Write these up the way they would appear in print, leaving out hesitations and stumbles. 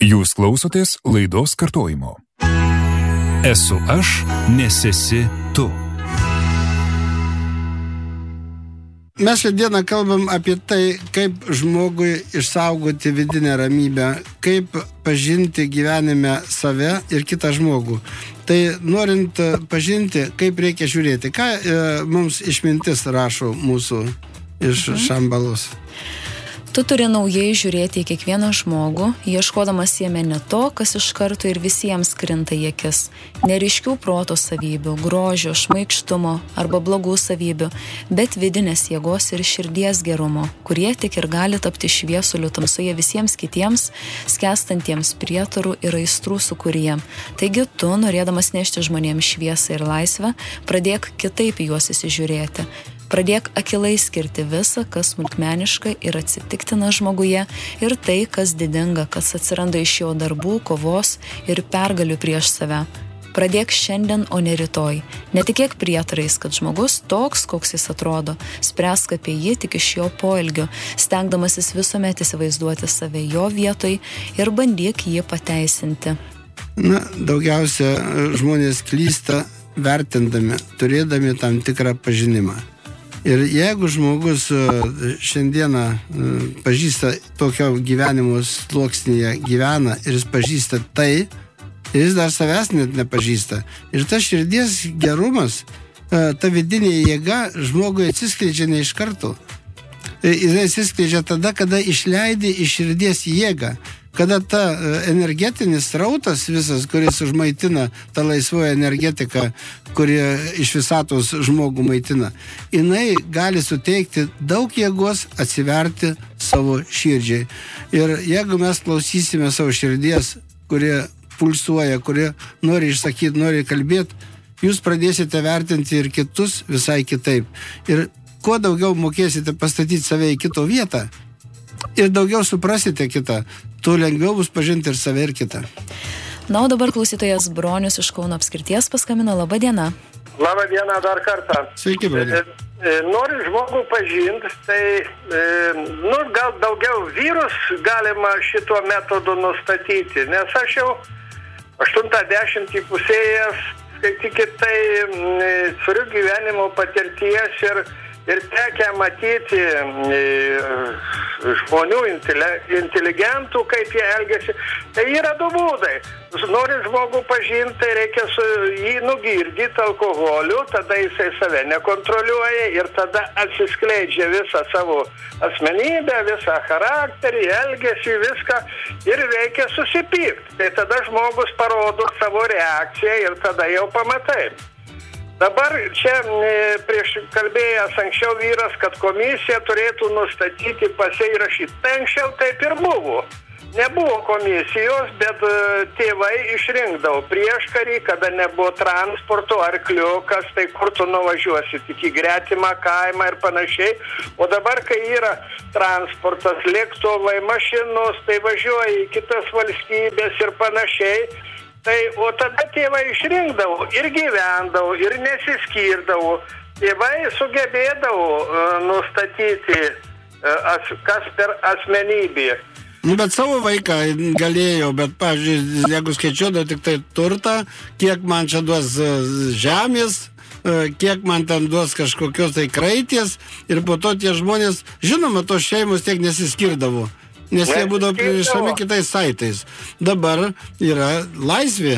Jūs klausotės laidos kartojimo. Esu aš, nes esi tu. Mes šiandieną kalbam apie tai, kaip žmogui išsaugoti vidinę ramybę, kaip pažinti gyvenime save ir kitą žmogų. Tai norint pažinti, kaip reikia žiūrėti, ką mums išmintis rašo mūsų iš Šambalos. Tu turi naujai žiūrėti į kiekvieną žmogų, ieškodamas jame ne to, kas iš karto ir visiems krinta į akis. Neryškių proto savybių, grožio, šmaikštumo arba blogų savybių, bet vidinės jėgos ir širdies gerumo, kurie tik ir gali tapti šviesuliu tamsoje visiems kitiems, skęstantiems prietarų ir aistrų sūkuryje. Taigi tu, norėdamas nešti žmonėms šviesą ir laisvę, pradėk kitaip juos įsižiūrėti. Pradėk akilai skirti visą, kas smulkmeniška ir atsitiktina žmoguje, ir tai, kas didinga, kas atsiranda iš jo darbų, kovos ir pergalių prieš save. Pradėk šiandien, o ne rytoj. Netikėk prietarais, kad žmogus toks, koks jis atrodo. Spręsk apie jį tik iš jo poelgių, stengdamasis visuomet įsivaizduoti save jo vietoj ir bandyk jį pateisinti. Daugiausia žmonės klysta vertindami, turėdami tam tikrą pažinimą. Ir jeigu žmogus šiandieną pažįsta tokio gyvenimo sluoksnyje gyvena ir jis pažįsta tai, ir jis dar savęs net nepažįsta. Ir tas širdies gerumas, ta vidinė jėga žmogui atsiskleidžia ne iš karto. Jis atsiskleidžia tada, kada išleidi iš širdies jėgą. Kada ta energetinis srautas visas, kuris užmaitina tą laisvoją energetiką, kuri iš visatos žmogų maitina, jinai gali suteikti daug jėgos atsiverti savo širdžiai. Ir jeigu mes klausysime savo širdies, kuri pulsuoja, kuri nori išsakyti, nori kalbėti, jūs pradėsite vertinti ir kitus visai kitaip. Ir kuo daugiau mokėsite pastatyti save į kito vietą, ir daugiau suprasite kitą, tuo lengviau bus pažinti ir save, ir kitą. Na, o dabar klausytojas Bronius iš Kauno apskrities paskambino. Labą dieną. Labą dieną dar kartą. Sveiki, Bronius. Noriu žmogų pažinti, tai gal daugiau vyrus galima šituo metodu nustatyti, nes aš jau 80 pusėjęs, skaitykit, tai turiu gyvenimo patirties ir tekę matyti žmonių inteligentų, kaip jie elgiasi. Tai yra du būdai. Nori žmogų pažinti, tai reikia jį nugirdyti alkoholiu, tada jisai save nekontroliuoja ir tada atsiskleidžia visą savo asmenybę, visą charakterį, elgesį, viską ir reikia susipykti. Tai tada žmogus parodo savo reakciją ir tada jau pamatai. Dabar čia prieš kalbėjęs anksčiau vyras, kad komisija turėtų nustatyti pase įrašyti. Tai anksčiau taip ir buvo. Nebuvo komisijos, bet tėvai išrinkdavo prieškarį, kada nebuvo transporto, arkliukas, tai kur tu nuvažiuosi, tik į gretimą kaimą ir panašiai. O dabar, kai yra transportas, lėktuvai, mašinos, tai važiuoja į kitas valstybės ir panašiai. Tai, o tada tėvai išrinkdavo ir gyvendavo, ir nesiskirdavo. Tėvai sugebėdavo nustatyti, kas per asmenybė. Bet savo vaiką galėjo, bet, pavyzdžiui, jeigu skaičiuodavo tik tai turtą, kiek man čia duos žemės, kiek man ten duos kažkokios tai kraities, ir po to tie žmonės, žinoma, tos šeimos tiek nesiskirdavo. Nes jie būdavo pririšami kitais saitais. Dabar yra laisvė.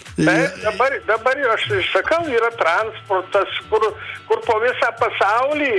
Dabar aš sakau, yra transportas, kur po visą pasaulį.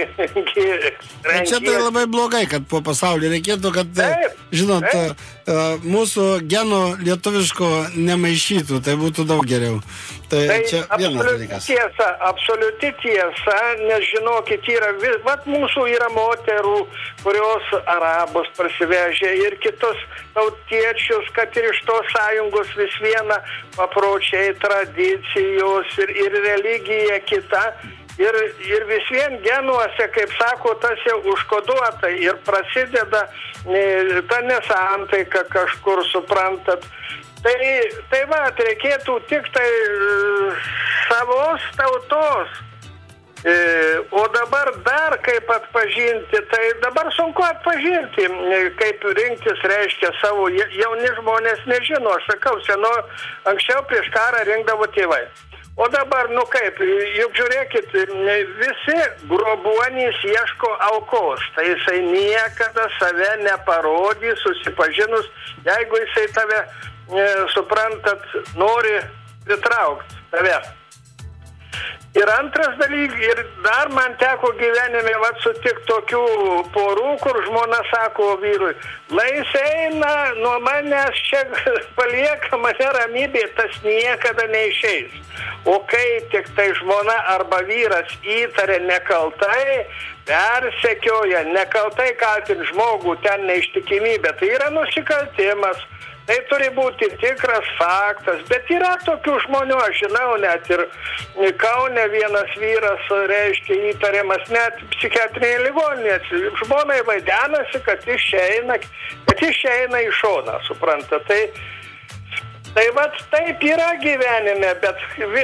Čia tai labai blogai, kad po pasaulį reikėtų, kad, žinot, mūsų geno lietuviško nemaišytų, tai būtų daug geriau. Tai čia vienas dalykas. Absoliuti tiesa, nes žinokit, mūsų yra moterų, kurios arabus prasivežė ir kitus tautiečius, kad ir iš tos sąjungos vis viena papročiai, tradicijos ir religija kita. Ir vis vien genuose, kaip sako, tas jau užkoduota ir prasideda ta nesantaika kažkur, suprantat. Tai reikėtų tik tai savos tautos O dabar dar kaip atpažinti, tai dabar sunku atpažinti, kaip rinktis reiškia savo, jauni žmonės nežino, aš sakau, anksčiau prieš karą rinkdavo tėvai. O dabar, kaip, juk žiūrėkit, visi grobuonys ieško aukos, tai jisai niekada save neparodys, susipažinus, jeigu jisai tave, suprantat, nori pritraukti tave. Ir antras dalykas, ir dar man teko gyvenime sutikti tokių porų, kur žmona sako vyrui, lai jis eina nuo manęs, čia palieka mane ramybė, tas niekada neišeis. O kai tik tai žmona arba vyras įtarė nekaltai, persekioja, nekaltai kaltint žmogų, ten neištikimybė, tai yra nusikaltimas. Tai turi būti tikras faktas, bet yra tokių žmonių, aš žinau, net ir Kaune vienas vyras, reiškia, įtariamas net psichiatrinėje ligoninėje. Žmonai vaidenasi, kad išeina į šoną, supranta. Tai vat taip yra gyvenime, bet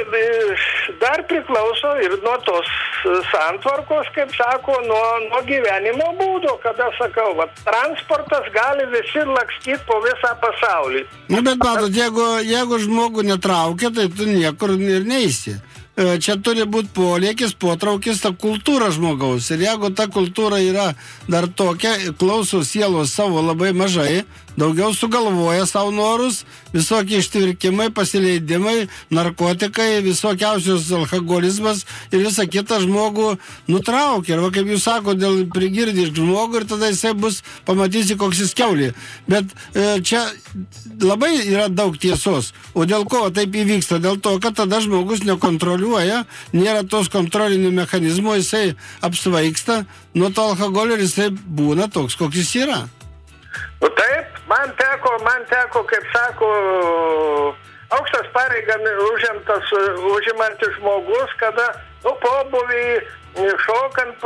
dar priklauso ir nuo tos santvarkos, kaip sako, nuo gyvenimo būdo, kada sakau, transportas gali visi lakstyti po visą pasaulį. Bet matot, jeigu žmogų netraukia, tai tu niekur ir neisi. Čia turi būti polėkis, potraukis, ta kultūra žmogaus. Ir jeigu ta kultūra yra dar tokia, klauso sielos savo labai mažai, daugiau sugalvoja savo norus, visokie ištvirkimai, pasileidimai, narkotikai, visokiausios alkoholizmas ir visą kitą žmogų nutraukia. Ir va, kaip jūs sako, dėl prigirdi žmogų ir tada jisai bus, pamatysi, koks jis kiaulė. Bet čia labai yra daug tiesos. O dėl ko taip įvyksta? Dėl to, kad tada žmogus nekontroliuoja, nėra tos kontrolinių mechanizmų, jisai apsvaiksta nuo to alkoholio ir jisai būna toks, koks jis yra. O taip, man teko, kaip sako, aukštas pareigas užimantis žmogus, kada, pobuvį šokant,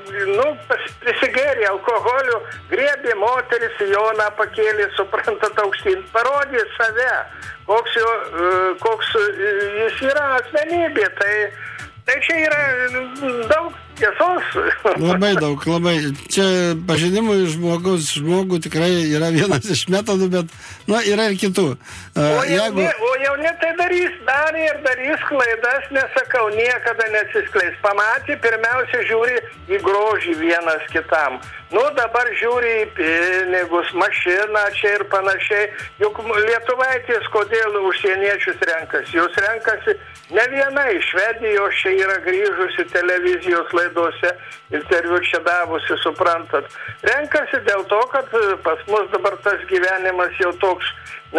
prisigėrė alkoholiu, griebė moteris, Joną pakėlė, suprantat, aukštyn, parodė save, koks jis yra asmenybė, tai čia yra daug tiesos. Labai daug, labai. Čia pažinimui žmogų tikrai yra vienas iš metodų, bet yra ir kitų. O jauni tai darys klaidas, nesakau, niekada nesiskleis. Pamatė, pirmiausia žiūri į grožį vienas kitam. Dabar žiūri į pinigus, mašiną čia ir panašiai. Juk lietuvaitės kodėl užsieniečius renkasi? Jūs renkasi ne viena iš Švedijos, čia yra grįžusi televizijos laidose, interviu čia davusi, suprantat. Renkasi dėl to, kad pas mus dabar tas gyvenimas jau toks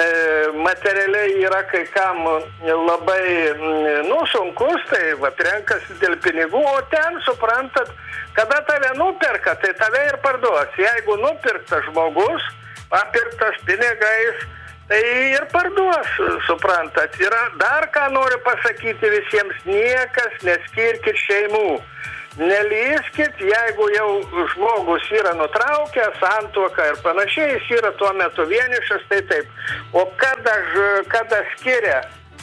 materialiai yra kai kam labai sunkus, tai renkasi dėl pinigų, o ten, suprantat, kada tave nuperka, tai tave ir parduos. Jeigu nupirktas žmogus, papirktas pinigais, tai ir parduos, suprantat. Yra dar ką noriu pasakyti visiems, niekas neskirkit šeimų. Nelyskit, jeigu jau žmogus yra nutraukęs santuoką ir panašiai, jis yra tuo metu vienišas, tai taip. O kada skiria,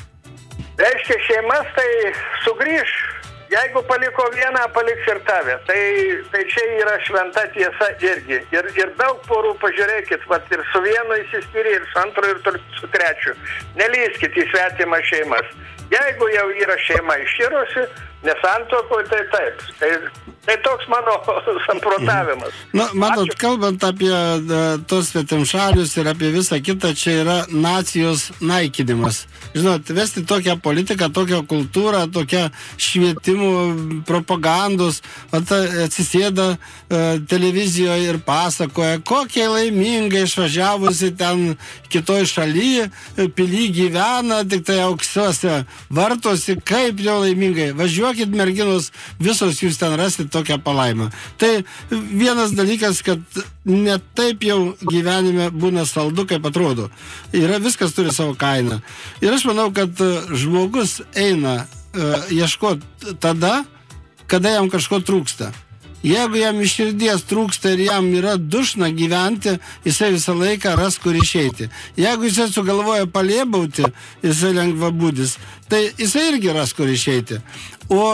reiškia šeimas, tai sugrįž. Jeigu paliko vieną, paliks ir tave. Tai čia yra šventa tiesa irgi. Ir daug porų, pažiūrėkit, ir su vienu įsiskyrė, ir su antru, ir su trečiu. Nelyskit į svetimą šeimas. Jeigu jau yra šeima išširusi, nesantuokoj, tai taip. Tai toks mano samprotavimas. Matot, kalbant apie tos svetimšalius ir apie visą kitą, čia yra nacijos naikinimas. Žinot, vesti tokią politiką, tokią kultūrą, tokią švietimų, propagandos, atsisėda televizijoje ir pasakoja, kokie laimingai išvažiavusi ten kitoj šalyje, pily gyvena, tik tai aukštuose vartosi, kaip jau laimingai. Važiuokit, merginos, visos jūs ten rasit tokią palaimą. Tai vienas dalykas, kad ne taip jau gyvenime būna saldu, kaip atrodo. Viskas turi savo kainą. Ir aš manau, kad žmogus eina ieškoti tada, kada jam kažko trūksta. Jeigu jam iš širdies trūksta ir jam yra dušna gyventi, jisai visą laiką ras kur išeiti. Jeigu jisai sugalvoja palėbauti, jisai lengvabūdis, tai jisai irgi ras kur išeiti. O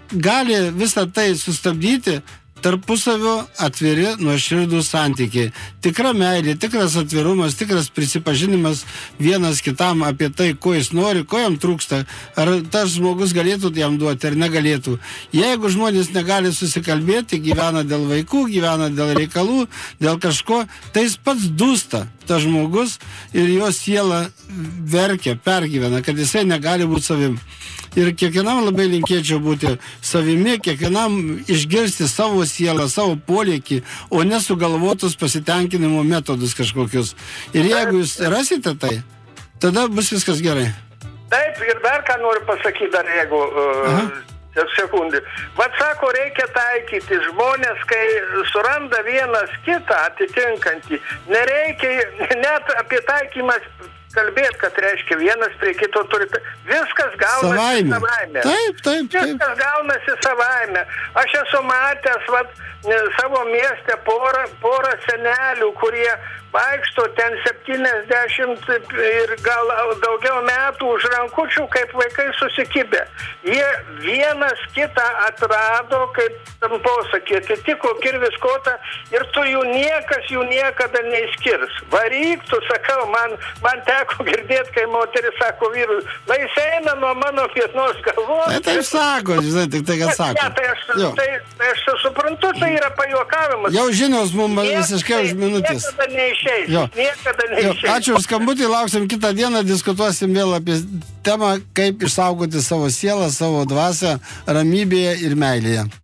gali visą tai sustabdyti tarpusavio atviri nuoširdūs santykiai. Tikra meilė, tikras atvirumas, tikras prisipažinimas vienas kitam apie tai, ko jis nori, ko jam trūksta, ar tas žmogus galėtų jam duoti, ar negalėtų. Jeigu žmonės negali susikalbėti, gyvena dėl vaikų, gyvena dėl reikalų, dėl kažko, tai jis pats dūsta, tas žmogus, ir jo siela verkia, pergyvena, kad jisai negali būti savim. Ir kiekvienam labai linkėčiau būti savimi, kiekvienam išgirsti savo sielą, savo polėkį, o nesugalvotus pasitenkinimo metodus kažkokius. Ir jeigu jūs rasite tai, tada bus viskas gerai. Taip, ir dar ką noriu pasakyti, dar jeigu... sekundį. Vat sako, reikia taikyti. Žmonės, kai suranda vienas kitą atitinkantį, nereikia net apie taikymą kalbėti, kad reiškia vienas prie kito turi... Viskas gaunasi savaime. Taip. Viskas gaunasi savaime. Aš esu matęs savo mieste porą senelių, kurie vaikšto ten 70 ir gal daugiau metų už rankučių, kaip vaikai susikibę. Jie vienas kitą atrado, kaip tam posakė, atitiko kirvis kotą ir tu jų niekada neišskirs. Varyk, tu sakau, man teko girdėti, kai moteris sako vyrui, lai jis eina nuo mano pietnos galvos. Taip sako, žinai, tik tai, kad sako. Tai aš suprantu, tai yra pajuokavimas. Jau žinios mums visiškai už minutės. Niekada neišeis. Ačiū už skambutį, lauksim kitą dieną, diskutuosim vėl apie temą, kaip išsaugoti savo sielą, savo dvasią, ramybėje ir meilėje.